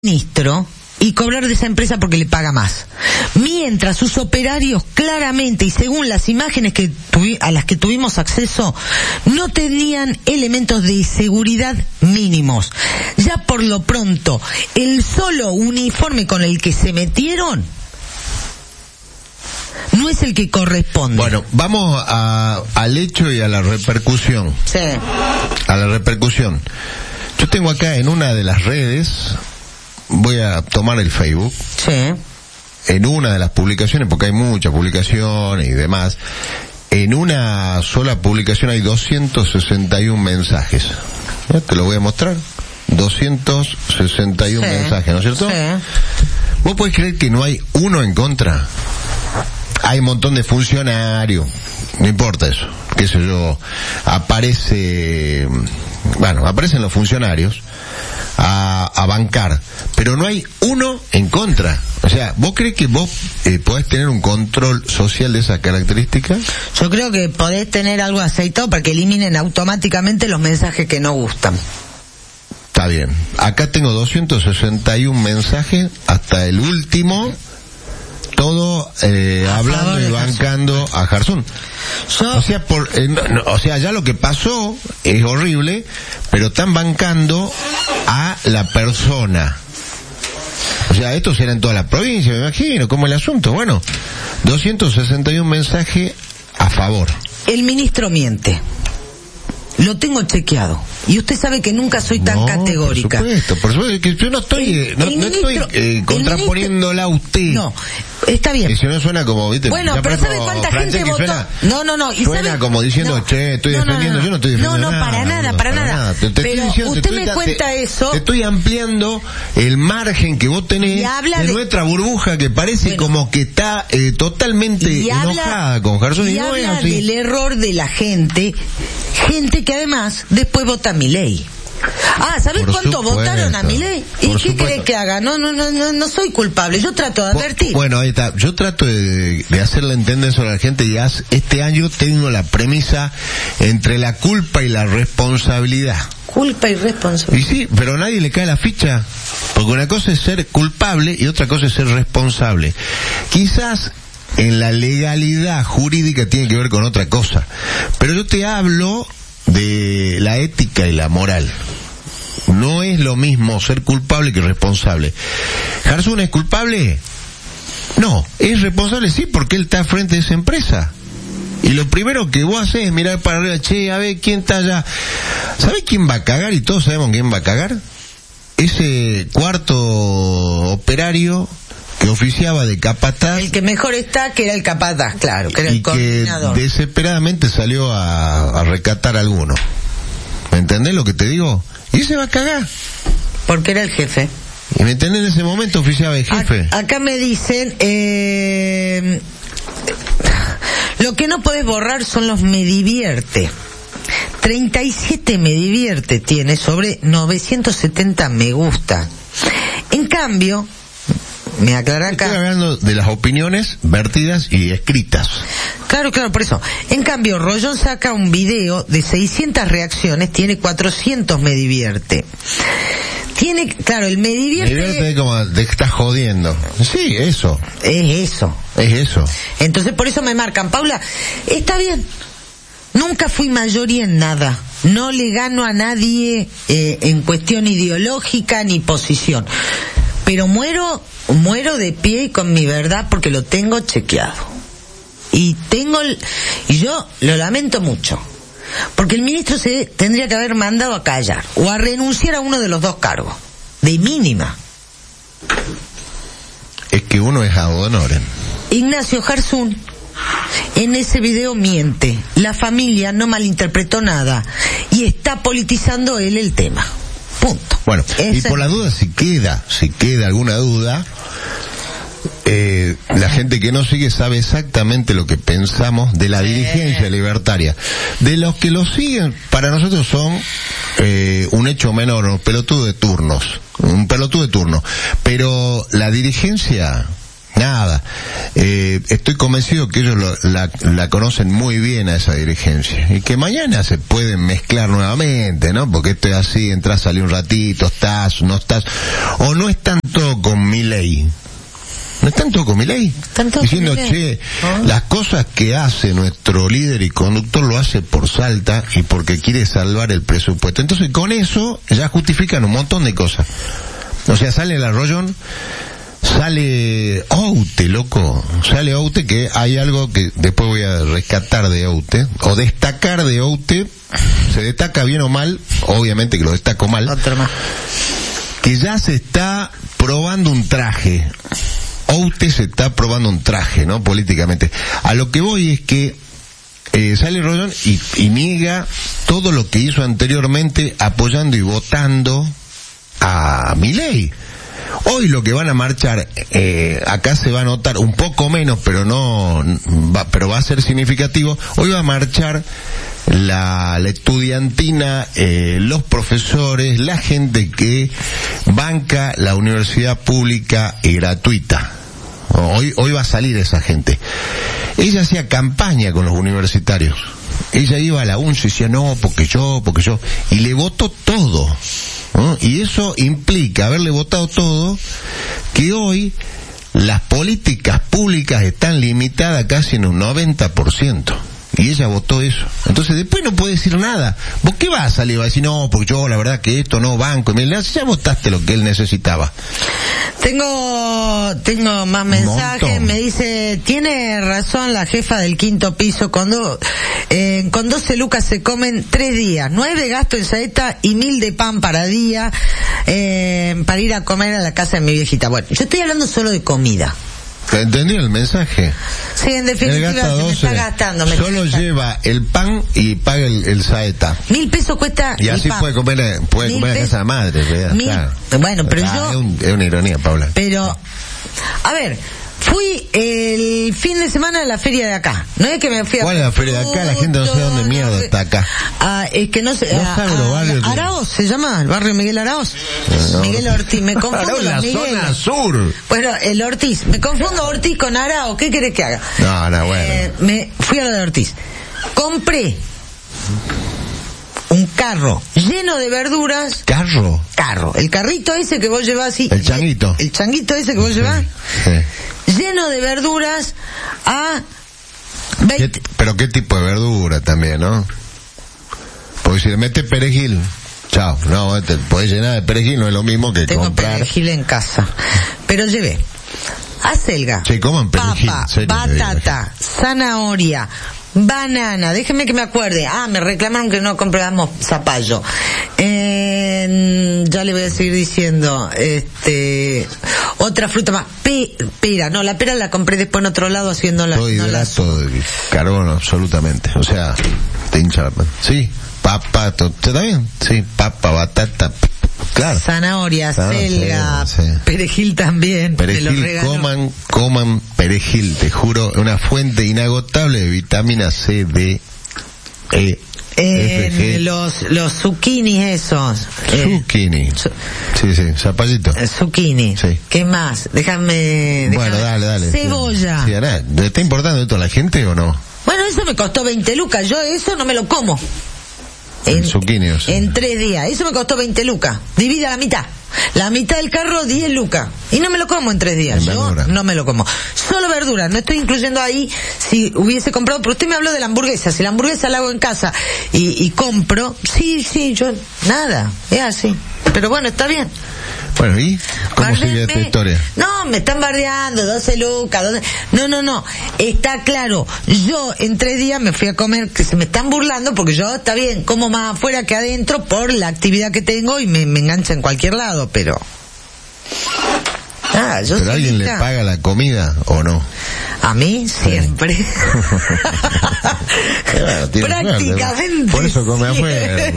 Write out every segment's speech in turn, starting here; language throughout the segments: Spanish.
ministro y cobrar de esa empresa porque le paga más. Mientras sus operarios claramente, y según las imágenes a las que tuvimos acceso, no tenían elementos de seguridad mínimos. Ya por lo pronto, el solo uniforme con el que se metieron no es el que corresponde. Bueno, vamos al hecho y a la repercusión. Sí. A la repercusión. Yo tengo acá en una de las redes, voy a tomar el Facebook. Sí. En una de las publicaciones, porque hay muchas publicaciones y demás, en una sola publicación hay 261 mensajes. ¿Ya? Te lo voy a mostrar. 261 mensajes, ¿no es cierto? Sí. ¿Vos podés creer que no hay uno en contra? Hay un montón de funcionarios, no importa eso, qué sé yo, aparecen los funcionarios a bancar, pero no hay uno en contra. O sea, ¿vos crees que vos podés tener un control social de esas características? Yo creo que podés tener algo aceitado para que eliminen automáticamente los mensajes que no gustan. Está bien. Acá tengo 261 mensajes, hasta el último, todo hablando y bancando a Jarzún. O sea, ya lo que pasó es horrible, pero están bancando a la persona. O sea, esto será en toda la provincia, me imagino, como el asunto. Bueno, 261 mensajes a favor. El ministro miente. Lo tengo chequeado. Y usted sabe que nunca soy tan categórica. Por supuesto, que yo no estoy, estoy contraponiéndola a usted. No, está bien. Y si no suena como, viste, bueno, pero ¿sabe cuánta gente votó? No. ¿Y suena como diciendo, estoy defendiendo, yo no estoy defendiendo nada. para nada. Pero usted me cuenta eso. Te estoy ampliando el margen que vos tenés de nuestra burbuja, que parece como que está totalmente enojada con Jarzún. Y no habla del error de la gente que además después vota a Milei. ¿Sabés cuánto votaron a Milei? ¿Y qué querés que haga? No soy culpable, yo trato de advertir. Bueno, ahí está, yo trato de hacerle entender eso a la gente, y este año tengo la premisa entre la culpa y la responsabilidad. Culpa y responsabilidad. Y sí, pero a nadie le cae la ficha, porque una cosa es ser culpable y otra cosa es ser responsable. Quizás en la legalidad jurídica tiene que ver con otra cosa, pero yo te hablo de la ética y la moral. No es lo mismo ser culpable que responsable. ¿Jarzún es culpable? No. ¿Es responsable? Sí, porque él está frente a esa empresa. Y lo primero que vos haces es mirar para arriba, a ver quién está allá. ¿Sabés quién va a cagar? Y todos sabemos quién va a cagar. Ese cuarto operario que oficiaba de capataz. El que mejor está, que era el capataz, claro, que era el coordinador. Que desesperadamente salió a recatar a alguno. ¿Me entendés lo que te digo? Y se va a cagar. Porque era el jefe. ¿Y me entendés? En ese momento oficiaba de jefe. Acá me dicen, lo que no podés borrar son los me divierte. 37 me divierte tiene sobre 970 me gusta. En cambio, me aclara acá. Estoy hablando de las opiniones vertidas y escritas. Claro, por eso. En cambio, Rollón saca un video de 600 reacciones, tiene 400 me divierte. Tiene, claro, el me divierte... Me divierte como te estás jodiendo. Sí, eso. Es eso. Entonces, por eso me marcan. Paula, está bien. Nunca fui mayoría en nada. No le gano a nadie en cuestión ideológica ni posición. Pero muero de pie y con mi verdad porque lo tengo chequeado. Y yo lo lamento mucho. Porque el ministro se tendría que haber mandado a callar o a renunciar a uno de los dos cargos. De mínima. Es que uno es ad honorem. Ignacio Jarzún en ese video miente. La familia no malinterpretó nada y está politizando él el tema. Punto. Bueno, y por la duda, si queda alguna duda, la gente que nos sigue sabe exactamente lo que pensamos de la dirigencia libertaria. De los que lo siguen, para nosotros son un hecho menor, un pelotudo de turno. Pero la dirigencia nada. Estoy convencido que ellos la conocen muy bien a esa dirigencia y que mañana se pueden mezclar nuevamente, ¿no? Porque esto es así, entras, salís un ratito, estás, no estás, o no están todo con Milei. ¿No están todo con Milei? Diciendo, che, las cosas que hace nuestro líder y conductor lo hace por Salta y porque quiere salvar el presupuesto. Entonces con eso ya justifican un montón de cosas. O sea, sale el Arroyón, sale Oute, loco. Sale Oute, que hay algo que después voy a rescatar de Oute, o destacar de Oute. Se destaca bien o mal, obviamente que lo destaco mal. Otro más. Que ya se está probando un traje. Oute se está probando un traje, ¿no? Políticamente. A lo que voy es que sale Rollón y niega todo lo que hizo anteriormente apoyando y votando a Milei. Hoy lo que van a marchar, acá se va a notar un poco menos, pero pero va a ser significativo. Hoy va a marchar la estudiantina, los profesores, la gente que banca la universidad pública y gratuita. Hoy va a salir esa gente. Ella hacía campaña con los universitarios. Ella iba a la UNCE y decía, no, porque yo, y le votó todo, ¿no? Y eso implica, haberle votado todo, que hoy las políticas públicas están limitadas casi en un 90%. Y ella votó eso. Entonces después no puede decir nada. ¿Vos qué vas a salir? Va a decir, no, porque yo la verdad que esto no banco. Ya votaste lo que él necesitaba. Tengo más mensajes. Me dice, tiene razón la jefa del quinto piso. Con 12 lucas se comen 3 días. 9 de gasto en saeta y 1.000 de pan para día, para ir a comer a la casa de mi viejita. Bueno, yo estoy hablando solo de comida. ¿Entendí el mensaje? Sí, en definitiva se me está gastando. Solo lleva el pan y paga el saeta. 1.000 pesos cuesta. Y así puede comer a casa de madre. Claro. Bueno, pero yo... Es una ironía, Paula. Pero, a ver, fui el fin de semana a la feria de acá. No es que me fui a... ¿Cuál es la feria de acá? La gente no sé dónde mierda está acá. Es que no sé... Araoz se llama, el barrio Miguel Araoz. Miguel Ortiz, me confundo la zona sur. Bueno, el Ortiz, me confundo Ortiz con Araoz. ¿Qué querés que haga? No, bueno. Me fui a lo de Ortiz. Compré un carro lleno de verduras. ¿Carro? El carrito ese que vos llevás así. El changuito. El changuito ese que vos llevás. Sí. Lleno de verduras a 20. Pero qué tipo de verdura también, ¿no? Porque si le metes perejil, chao, no, te podés llenar de perejil, no es lo mismo que Tengo comprar. Tengo perejil en casa. Pero llevé acelga, sí, coman perejil, papa, batata, zanahoria, banana, déjeme que me acuerde. Me reclamaron que no compramos zapallo. Ya le voy a seguir diciendo, otra fruta más, pera, no, la pera la compré después en otro lado haciéndola. Todo hidrato de carbono, absolutamente. O sea, te hincha la... Sí, papa, ¿está bien? Sí, papa, batata, claro. Zanahoria, acelga, sí. Perejil también. Perejil, coman perejil, te juro, una fuente inagotable de vitamina C, D, E, F, G. Los zucchinis esos. Zucchini. Sí, zapallito. Zucchini. Sí. ¿Qué más? Déjame. Bueno, dale. Cebolla. Sí, ¿le está importando esto a la gente o no? Bueno, eso me costó 20 lucas. Yo eso no me lo como. En 3 días. Eso me costó 20 lucas. Divide a la mitad. La mitad del carro, 10 lucas. Y no me lo como en 3 días. Yo no me lo como. Solo verduras. No estoy incluyendo ahí si hubiese comprado. Pero usted me habló de la hamburguesa. Si la hamburguesa la hago en casa y compro. Sí, yo nada. Es así. Pero bueno, está bien. Bueno, ¿y cómo sigue esta historia? No, me están bardeando, 12 lucas, 12... No, está claro. Yo en 3 días me fui a comer, que se me están burlando, porque yo, está bien, como más afuera que adentro por la actividad que tengo y me engancha en cualquier lado, pero... ¿Pero alguien le paga la comida o no? A mí siempre. Prácticamente. Por eso come afuera.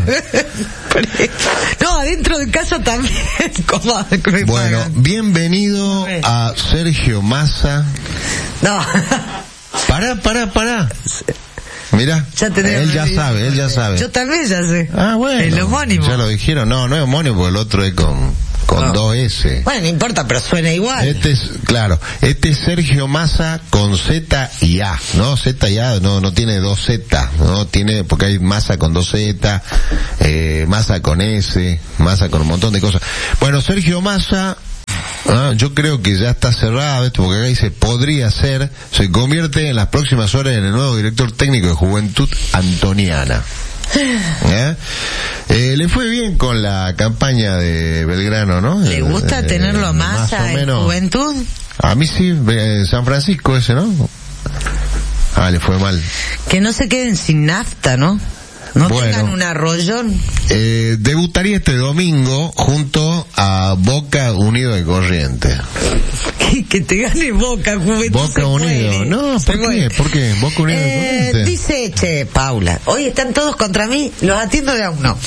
No, adentro de casa también. Bueno, bienvenido a Sergio Massa. No. Pará. Mira, él ya sabe. Yo también ya sé. Bueno. El homónimo. Ya lo dijeron. No es homónimo porque el otro es con con 2 S. Bueno, no importa, pero suena igual. Este es Sergio Massa con Z y A, ¿no? Z y A no tiene 2 Z, no tiene, porque hay Massa con 2 Z, Massa con S, Massa con un montón de cosas. Bueno, Sergio Massa, yo creo que ya está cerrado esto, porque acá dice podría ser, se convierte en las próximas horas en el nuevo director técnico de Juventud Antoniana. Le fue bien con la campaña de Belgrano, ¿no? ¿Le gusta tenerlo a Massa en Juventud? A mí sí, San Francisco ese, ¿no? Le fue mal. Que no se queden sin nafta, ¿no? No tengan un arrollón. Debutaría este domingo junto a Boca Unido de Corrientes. Que te gane Boca, Juventud. Boca Unido. No, ¿por qué? Boca Unido de Corrientes. Dice, Paula, hoy están todos contra mí, los atiendo de a uno.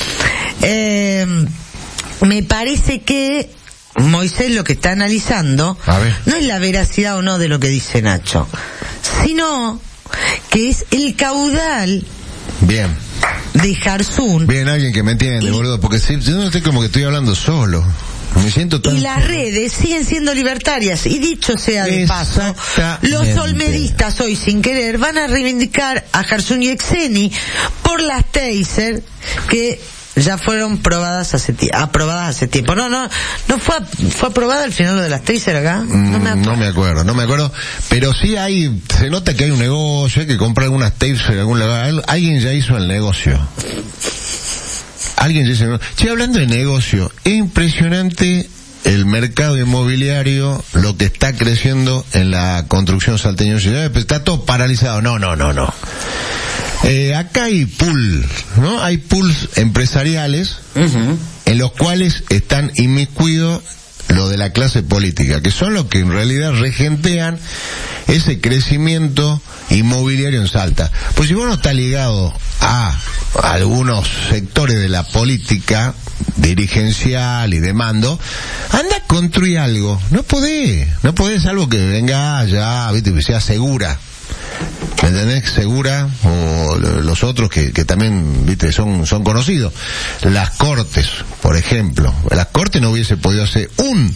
Me parece que Moisés lo que está analizando no es la veracidad o no de lo que dice Nacho, sino que es el caudal. Bien. De Jarzún. Bien, alguien que me entiende, boludo, porque si no estoy como que estoy hablando solo. Me siento tan... Y las redes siguen siendo libertarias, y dicho sea de paso, los olmedistas hoy sin querer van a reivindicar a Jarzún y Exeni por las taser que ya fueron aprobadas hace tiempo. No fue aprobada al final lo de las taser acá. No me acuerdo, pero sí se nota que hay un negocio, hay que comprar algunas taser en algún lugar. Alguien ya hizo el negocio. Hablando de negocio, es impresionante el mercado inmobiliario, lo que está creciendo en la construcción salteña. Está todo paralizado. No. Acá hay pool, ¿no? Hay pools empresariales en los cuales están inmiscuidos lo de la clase política, que son los que en realidad regentean ese crecimiento inmobiliario en Salta. Pues si vos no estás ligado a algunos sectores de la política dirigencial y de mando, anda a construir algo. No podés algo que venga ya, viste, que sea segura. ¿Me entendés? Segura, o los otros que también, viste, son conocidos. Las Cortes, por ejemplo. Las Cortes no hubiese podido hacer un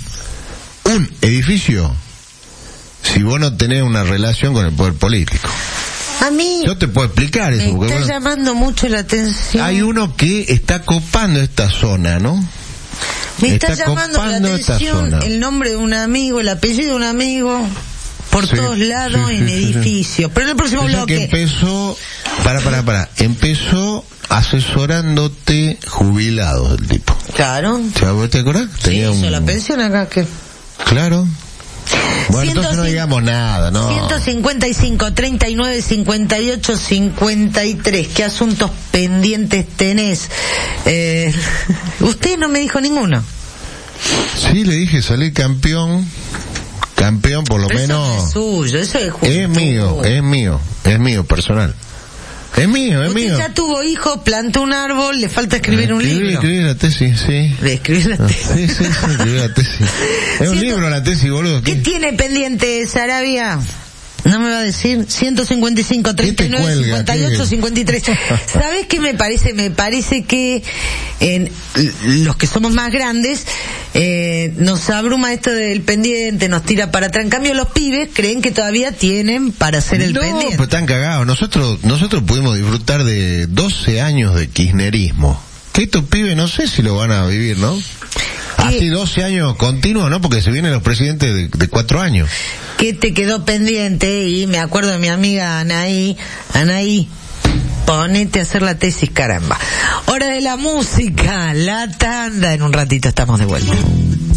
edificio si vos no tenés una relación con el poder político. A mí yo te puedo explicar eso. Me está llamando mucho la atención. Hay uno que está copando esta zona, ¿no? Me está llamando la atención el nombre de un amigo, el apellido de un amigo, por todos lados en edificios. Pero en el próximo bloque... que empezó... Empezó asesorándote jubilados el tipo. Claro. ¿Te acordás? Tenía la pensión acá que... Claro. Bueno, entonces no digamos nada, ¿no? 155, 39, 58, 53. ¿Qué asuntos pendientes tenés? Usted no me dijo ninguno. Sí, le dije, salí campeón por lo menos. Eso es suyo, eso es justo. Es mío, personal. Es mío. Usted ya tuvo hijo, plantó un árbol, le falta escribir un libro. Escribir la tesis, sí. De escribir la tesis. Sí, escribir la tesis. Es un libro la tesis, boludo. ¿Qué tiene pendiente Sarabia? No me va a decir. 155, 39, 58, 53. ¿Sabes qué me parece? Me parece que en los que somos más grandes nos abruma esto del pendiente, nos tira para atrás. En cambio los pibes creen que todavía tienen para hacer el pendiente. No, pues están cagados. Nosotros pudimos disfrutar de 12 años de kirchnerismo. Que estos pibes no sé si lo van a vivir, ¿no? Así 12 años continuos, ¿no? Porque se vienen los presidentes de 4 años. ¿Qué te quedó pendiente? Y me acuerdo de mi amiga Anaí, ponete a hacer la tesis, caramba. Hora de la música, la tanda, en un ratito estamos de vuelta.